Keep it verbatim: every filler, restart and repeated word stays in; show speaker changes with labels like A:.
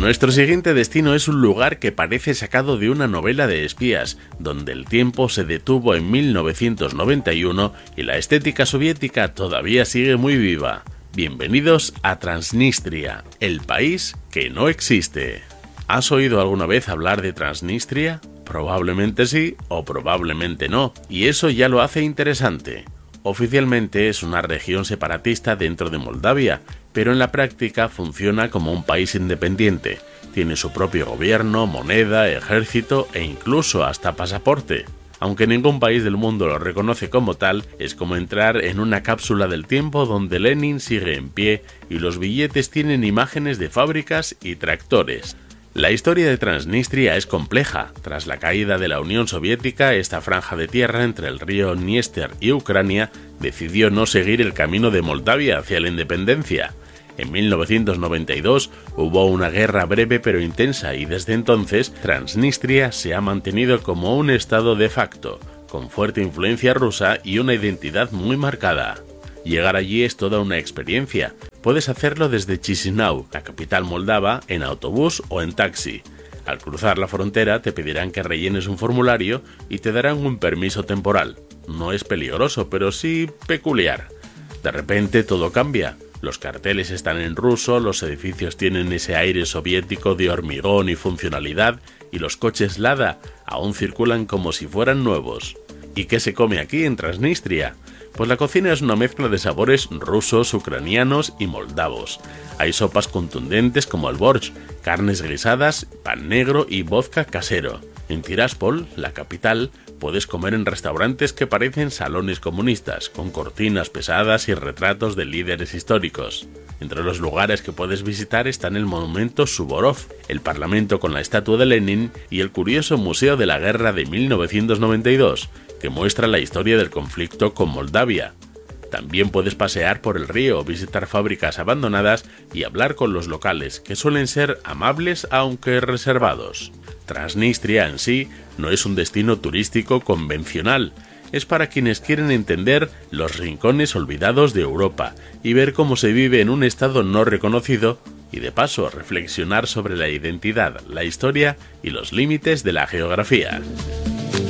A: Nuestro siguiente destino es un lugar que parece sacado de una novela de espías, donde el tiempo se detuvo en mil novecientos noventa y uno y la estética soviética todavía sigue muy viva. Bienvenidos a Transnistria, el país que no existe. ¿Has oído alguna vez hablar de Transnistria? Probablemente sí o probablemente no, y eso ya lo hace interesante. Oficialmente es una región separatista dentro de Moldavia, pero en la práctica funciona como un país independiente. Tiene su propio gobierno, moneda, ejército e incluso hasta pasaporte. Aunque ningún país del mundo lo reconoce como tal, es como entrar en una cápsula del tiempo donde Lenin sigue en pie y los billetes tienen imágenes de fábricas y tractores. La historia de Transnistria es compleja. Tras la caída de la Unión Soviética, esta franja de tierra entre el río Dniester y Ucrania decidió no seguir el camino de Moldavia hacia la independencia. En mil novecientos noventa y dos hubo una guerra breve pero intensa y desde entonces Transnistria se ha mantenido como un estado de facto, con fuerte influencia rusa y una identidad muy marcada. Llegar allí es toda una experiencia. Puedes hacerlo desde Chisinau, la capital moldava, en autobús o en taxi. Al cruzar la frontera te pedirán que rellenes un formulario y te darán un permiso temporal. No es peligroso, pero sí peculiar. De repente todo cambia. Los carteles están en ruso, los edificios tienen ese aire soviético de hormigón y funcionalidad, y los coches Lada aún circulan como si fueran nuevos. ¿Y qué se come aquí en Transnistria? Pues la cocina es una mezcla de sabores rusos, ucranianos y moldavos. Hay sopas contundentes como el borsch, carnes guisadas, pan negro y vodka casero. En Tiraspol, la capital, puedes comer en restaurantes que parecen salones comunistas, con cortinas pesadas y retratos de líderes históricos. Entre los lugares que puedes visitar están el monumento Suvorov, el parlamento con la estatua de Lenin y el curioso Museo de la Guerra de mil novecientos noventa y dos, que muestra la historia del conflicto con Moldavia. También puedes pasear por el río, visitar fábricas abandonadas y hablar con los locales, que suelen ser amables aunque reservados. Transnistria en sí no es un destino turístico convencional, es para quienes quieren entender los rincones olvidados de Europa y ver cómo se vive en un estado no reconocido y de paso reflexionar sobre la identidad, la historia y los límites de la geografía.